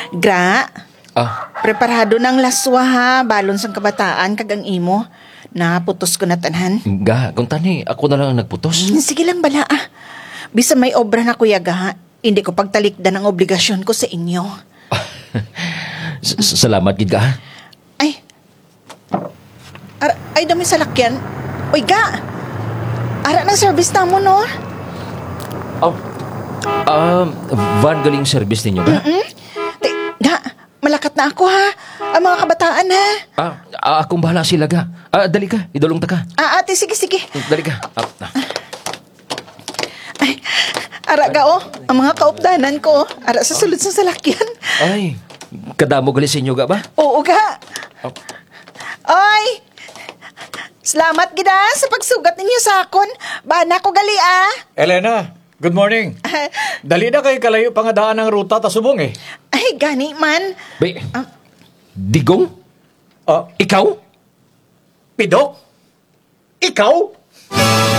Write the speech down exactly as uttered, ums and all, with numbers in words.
Gra, Ah, preparado ng laswa ha, balon sang kabataan kag ang imo. Naputos ko na tanan. ga, kung tani, ako na lang ang nagputos. Sige lang bala ah. Bisa may obra na kuya ga, hindi ko pagtalikdan ang obligasyon ko sa inyo. S- s- Salamat, gid ga. Ay, Ar ay dami sa lakyan. Uy ga, ara ng service na mo no? Oh, um, van galing service ninyo, ga? Hmm? Di, ga, malakat na ako ha. Ang mga kabataan ha. Ah, ah, akong bahala sila, ga. Ah, dali ka, idulong ta ka. Ah, ate, sige, sige. Dali ka. Ah, ah. Ay, ara ga oh, ang mga kaupdanan ko. Ara sa sulod sa salakyan. Ay, kadamo gali sa inyo, ga ba? Oo ga. Oh. Oy! Salamat gida sa pagsugat ninyo sa akon. Bana ko gali ah. Elena, good morning. Dali na kay kalayo pangadaan ng ruta ta subong eh. Ay, gani man. Be, Ah. digong? Ah, Ikaw? Pidok? Ikaw?